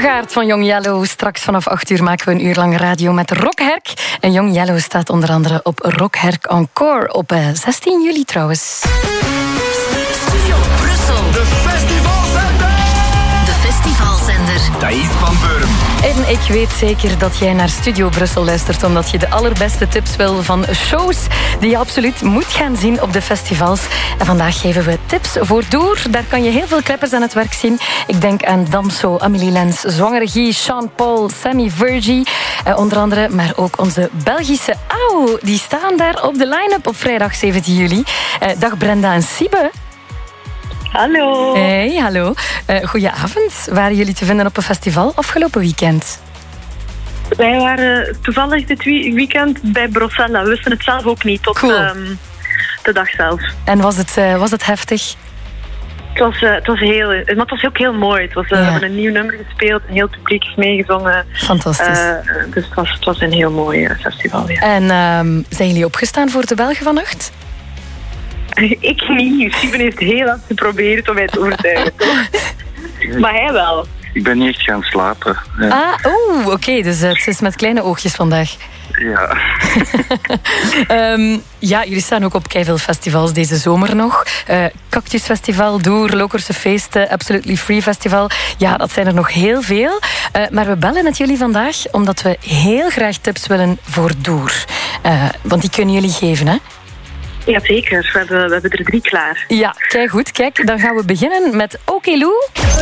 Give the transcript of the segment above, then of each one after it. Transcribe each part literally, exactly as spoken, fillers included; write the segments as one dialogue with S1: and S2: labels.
S1: Boggaert van Young Yellow. Straks vanaf acht uur maken we een uur lang radio met Rockherk. En Young Yellow staat onder andere op Rockherk Encore op uh, zestien juli trouwens.
S2: Studio Brussel.
S3: De festivalzender.
S2: De festivalzender.
S3: Thais van Beuren.
S1: En ik weet zeker dat jij naar Studio Brussel luistert, omdat je de allerbeste tips wil van shows die je absoluut moet gaan zien op de festivals. En vandaag geven we tips voor Doer. Daar kan je heel veel kleppers aan het werk zien. Ik denk aan Damso, Amélie Lens, Zwangere Guy, Sean Paul, Sammy Virgie, eh, onder andere. Maar ook onze Belgische Auw, die staan daar op de line-up op vrijdag zeventien juli. Eh, dag Brenda en Siebe.
S4: Hallo.
S1: Hey, hallo. Uh, goedenavond. Waren jullie te vinden op een festival afgelopen weekend?
S4: Wij waren toevallig dit weekend bij Brossella. We wisten het zelf ook niet tot
S1: cool.
S4: um, de dag zelf.
S1: En was het, uh, was het heftig?
S4: Het was, uh, het was heel, maar het was ook heel mooi. Het was, uh, ja. We hebben een nieuw nummer gespeeld, een heel publiek is meegezongen.
S1: Fantastisch.
S4: Uh, dus het was, het was een heel mooi uh, festival. Ja.
S1: En um, zijn jullie opgestaan voor de Belgen vannacht?
S4: Ik niet. Steven heeft heel hard geprobeerd om mij te overtuigen. Maar hij wel.
S5: Ik ben niet echt gaan slapen. Ja.
S1: Ah, oeh, oké. Okay, dus uh, het is met kleine oogjes vandaag.
S5: Ja.
S1: um, ja, jullie staan ook op keiveel festivals deze zomer nog. Uh, Cactus Festival, Doer, Lokerse Feesten, Absolutely Free Festival. Ja, dat zijn er nog heel veel. Uh, maar we bellen met jullie vandaag omdat we heel graag tips willen voor Doer. Uh, want die kunnen jullie geven, hè?
S4: Jazeker, we hebben, we hebben er drie klaar.
S1: Ja, kijk goed. Kijk, dan gaan we beginnen met Oké Lou.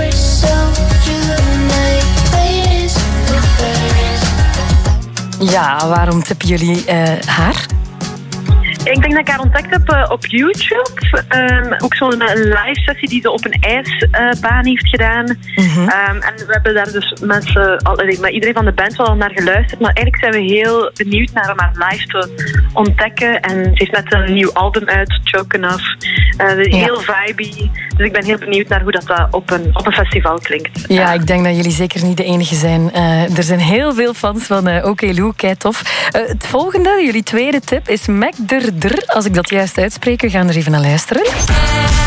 S1: Ja, waarom tippen jullie uh, haar?
S4: Ik denk dat ik haar ontdekt heb uh, op YouTube. Um, ook zo'n uh, live sessie die ze op een ijsbaan uh, heeft gedaan. Mm-hmm. Um, en we hebben daar dus mensen, al, met iedereen van de band wel naar geluisterd. Maar eigenlijk zijn we heel benieuwd naar om haar live te ontdekken. En ze heeft net een nieuw album uit, Choke Enough. Uh, ja. Heel vibey. Dus ik ben heel benieuwd naar hoe dat, dat op, een, op een festival klinkt.
S1: Ja, uh, ik denk dat jullie zeker niet de enige zijn. Uh, er zijn heel veel fans van uh, Oké Lou, kei tof. Uh, het volgende, jullie tweede tip, is Mac Der Dr. Als ik dat juist uitspreek, we gaan er even naar luisteren.